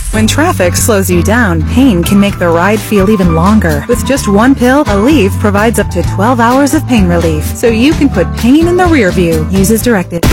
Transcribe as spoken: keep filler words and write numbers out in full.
When traffic slows you down, pain can make the ride feel even longer. With just one pill, Aleve provides up to twelve hours of pain relief, so you can put pain in the rear view. Use as directed.